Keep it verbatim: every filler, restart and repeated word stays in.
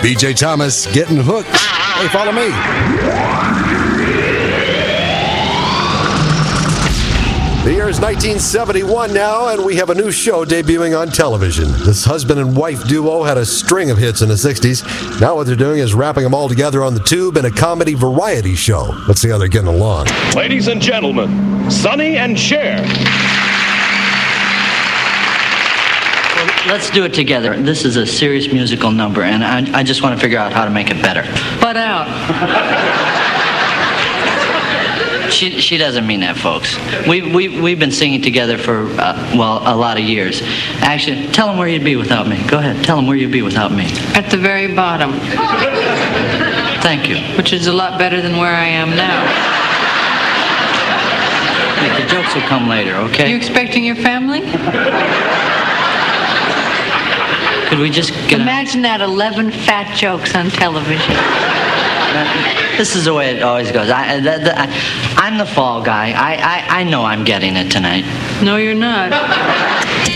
B J Thomas getting hooked. Hey, follow me. The year is nineteen seventy-one now, and we have a new show debuting on television. This husband and wife duo had a string of hits in the sixties. Now what they're doing is wrapping them all together on the tube in a comedy variety show. Let's see how they're getting along. Ladies and gentlemen, Sonny and Cher. Let's do it together. This is a serious musical number, and I, I just want to figure out how to make it better. Butt out. She, she doesn't mean that, folks. We, we, we've been singing together for, uh, well, a lot of years. Actually, tell them where you'd be without me. Go ahead. Tell them where you'd be without me. At the very bottom. Thank you. Which is a lot better than where I am now. Hey, the jokes will come later, okay? You expecting your family? Could we just get Imagine that, eleven fat jokes on television. This is the way it always goes. I, the, the, I, I'm the fall guy. I, I, I know I'm getting it tonight. No, you're not.